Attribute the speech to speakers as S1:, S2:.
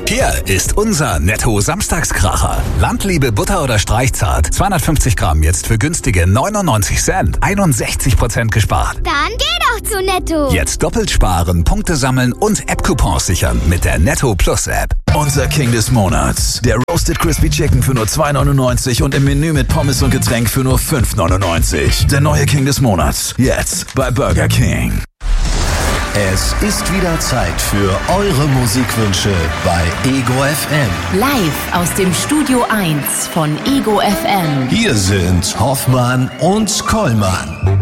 S1: Hier ist unser Netto-Samstagskracher. Landliebe Butter oder Streichzart. 250 Gramm jetzt für günstige 99 Cent. 61% gespart.
S2: Dann geh doch zu Netto.
S1: Jetzt doppelt sparen, Punkte sammeln und App-Coupons sichern mit der Netto Plus App. Unser King des Monats. Der Roasted Crispy Chicken für nur 2,99 und im Menü mit Pommes und Getränk für nur 5,99. Der neue King des Monats. Jetzt bei Burger King.
S3: Es ist wieder Zeit für eure Musikwünsche bei Ego FM.
S4: Live aus dem Studio 1 von Ego FM.
S3: Hier sind Hoffmann und Kollmann.